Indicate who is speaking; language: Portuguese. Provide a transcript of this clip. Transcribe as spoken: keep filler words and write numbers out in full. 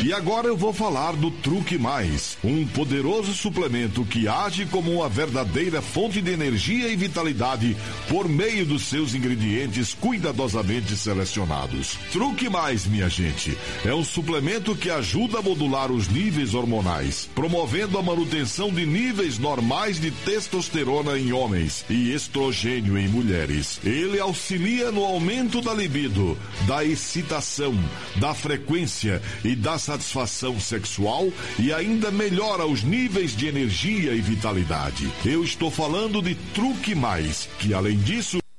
Speaker 1: E agora eu vou falar do Truque Mais, um poderoso suplemento que age como uma verdadeira fonte de energia e vitalidade por meio dos seus ingredientes cuidadosamente selecionados. Truque Mais, minha gente, é um suplemento que ajuda a modular os níveis hormonais, promovendo a manutenção de níveis normais de testosterona em homens e estrogênio em mulheres. Ele auxilia no aumento da libido, da excitação, da frequência e da satisfação sexual e ainda melhora os níveis de energia e vitalidade. Eu estou falando de Truque Mais, que além disso